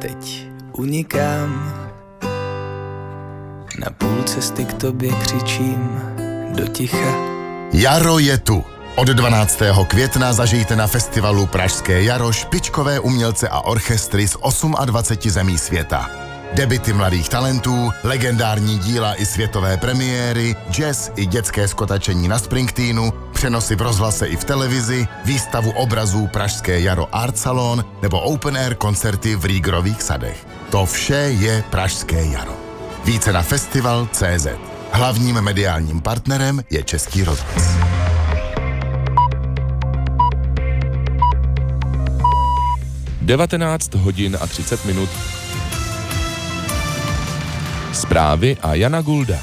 teď unikám. Na půl cesty k tobě křičím do ticha. Jaro je tu. Od 12. května zažijte na festivalu Pražské jaro špičkové umělce a orchestry z 28 zemí světa. Debuty mladých talentů, legendární díla i světové premiéry, jazz i dětské skotačení na Springsteenu, přenosy v rozhlase i v televizi, výstavu obrazů Pražské jaro Art Salon nebo open air koncerty v Rýgrových sadech. To vše je Pražské jaro. Více na festival.cz. Hlavním mediálním partnerem je Český rozhlas. Devatenáct hodin a 30 minut. Zprávy a Jana Gulda.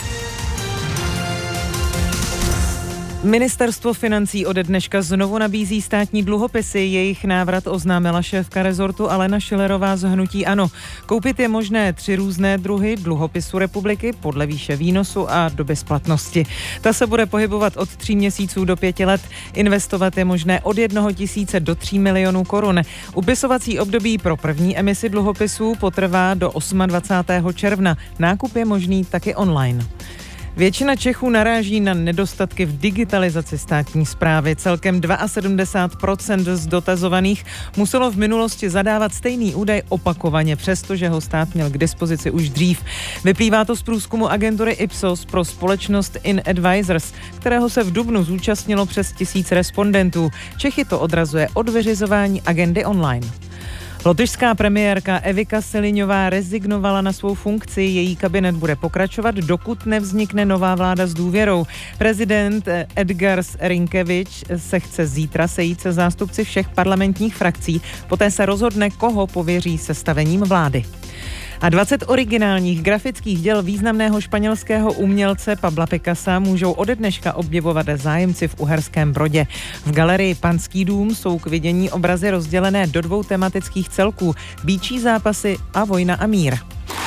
Ministerstvo financí ode dneška znovu nabízí státní dluhopisy. Jejich návrat oznámila šéfka rezortu Alena Schillerová z hnutí ANO. Koupit je možné 3 různé druhy dluhopisu republiky podle výše výnosu a doby splatnosti. Ta se bude pohybovat od 3 měsíců do 5 let. Investovat je možné od 1 000 do 3 milionů korun. Upisovací období pro první emisi dluhopisů potrvá do 28. června. Nákup je možný taky online. Většina Čechů naráží na nedostatky v digitalizaci státní správy. Celkem 72% z dotazovaných muselo v minulosti zadávat stejný údaj opakovaně, přestože ho stát měl k dispozici už dřív. Vyplývá to z průzkumu agentury Ipsos pro společnost InAdvisors, kterého se v dubnu zúčastnilo přes 1000 respondentů. Čechy to odrazuje od vyřizování agendy online. Lotyšská premiérka Evika Seliňová rezignovala na svou funkci. Její kabinet bude pokračovat, dokud nevznikne nová vláda s důvěrou. Prezident Edgars Rinkevič se chce zítra sejít se zástupci všech parlamentních frakcí. Poté se rozhodne, koho pověří sestavením vlády. A 20 originálních grafických děl významného španělského umělce Pabla Picassa můžou ode dneška obdivovat zájemci v Uherském Brodě. V galerii Panský dům jsou k vidění obrazy rozdělené do 2 tematických celků: býčí zápasy a vojna a mír.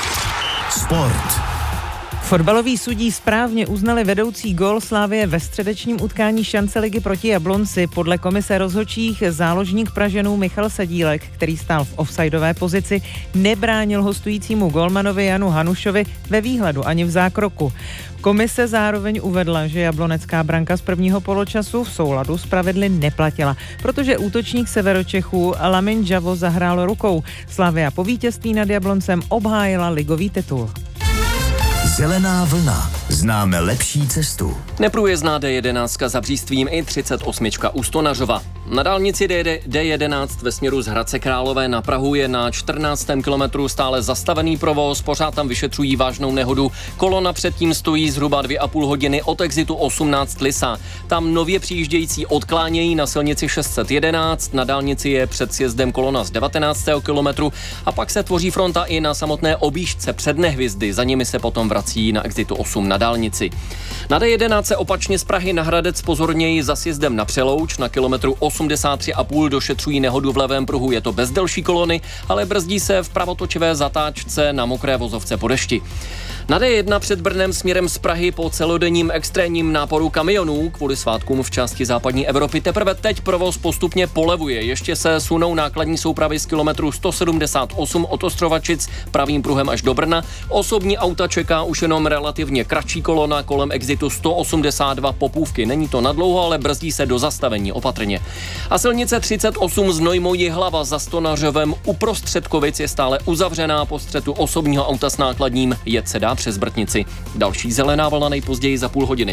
Sport. Fotbaloví sudí správně uznali vedoucí gól Slavie ve středečním utkání šance ligy proti Jablonci. Podle komise rozhodčích záložník Pražanů Michal Sadílek, který stál v offsideové pozici, nebránil hostujícímu golmanovi Janu Hanušovi ve výhledu ani v zákroku. Komise zároveň uvedla, že jablonecká branka z prvního poločasu v souladu s pravidly neplatila, protože útočník Severočechů Lamin Javo zahrál rukou. Slavia po vítězství nad Jabloncem obhájila ligový titul. Zelená vlna. Známe lepší cestu. Neprůjezdná D11 za Břístvím i 38 u Stonařova. Na dálnici D11 ve směru z Hradce Králové na Prahu je na 14. kilometru stále zastavený provoz, pořád tam vyšetřují vážnou nehodu. Kolona předtím stojí zhruba 2,5 hodiny od exitu 18 Lisa. Tam nově přijíždějící odklánějí na silnici 611, na dálnici je před sjezdem kolona z 19. kilometru a pak se tvoří fronta i na samotné objížďce před Nehvizdy, za nimi se potom vrací na exitu 8 na dálnici. Na D11 opačně z Prahy na Hradec pozorněji za sjezdem na Přelouč, na kilometru 83,5 došetřují nehodu v levém pruhu, je to bez delší kolony, ale brzdí se v pravotočivé zatáčce na mokré vozovce po dešti. Na D1 před Brnem směrem z Prahy po celodenním extrémním náporu kamionů kvůli svátkům v části západní Evropy teprve teď provoz postupně polevuje. Ještě se sunou nákladní soupravy z kilometru 178 od Ostrovačic pravým pruhem až do Brna. Osobní auta čeká už jenom relativně kratší kolona kolem exitu 182 Popůvky. Není to nadlouho, ale brzdí se do zastavení opatrně. A silnice 38 Znojmo Jihlava za Stonařovem uprostřed Kovic je stále uzavřená po střetu osobního auta s nákladním, jet se dá přes Brtnici. Další zelená vlna nejpozději za půl hodiny.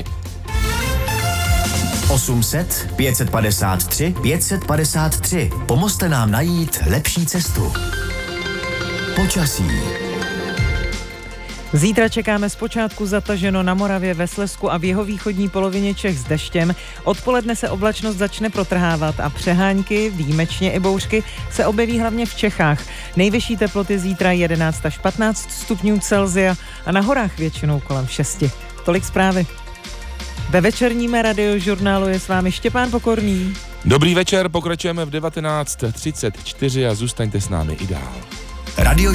800 553 553. Pomozte nám najít lepší cestu. Počasí. Zítra čekáme zpočátku zataženo na Moravě, ve Slezsku a v jihovýchodní polovině Čech s deštěm. Odpoledne se oblačnost začne protrhávat a přehánky, výjimečně i bouřky, se objeví hlavně v Čechách. Nejvyšší teploty zítra 11 až 15 stupňů Celsia a na horách většinou kolem 6. Tolik zprávy. Ve večerním radiožurnálu je s vámi Štěpán Pokorný. Dobrý večer, pokračujeme v 19:34 a zůstaňte s námi i dál. Radio